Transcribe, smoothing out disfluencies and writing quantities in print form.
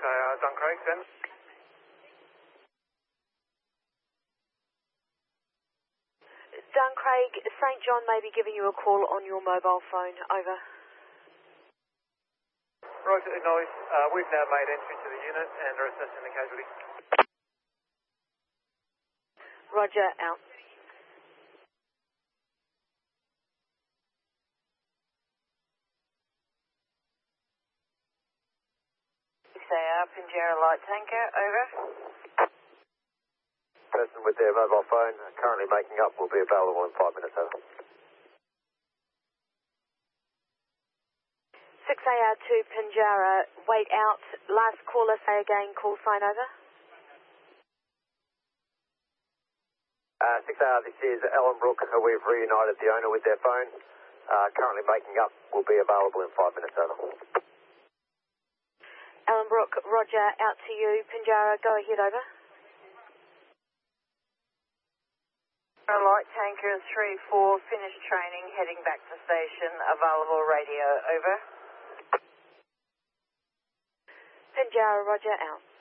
Duncraig, then. Duncraig, St John may be giving you a call on your mobile phone. Over. Roger, acknowledged. We've now made entry to the unit and are assessing the casualty. Roger, out. Pinjarra light tanker, over. Person with their mobile phone currently making up will be available in 5 minutes, over. 6AR2 Pinjarra, wait out. Last caller, say again, call sign over. 6AR, this is Alan Brook. We've reunited the owner with their phone. Currently making up will be available in 5 minutes, over. Alan Brook, Roger, out to you. Pinjarra, go ahead, over. Light tanker 3-4, finished training, heading back to station, available radio, over. Pinjarra, Roger, out.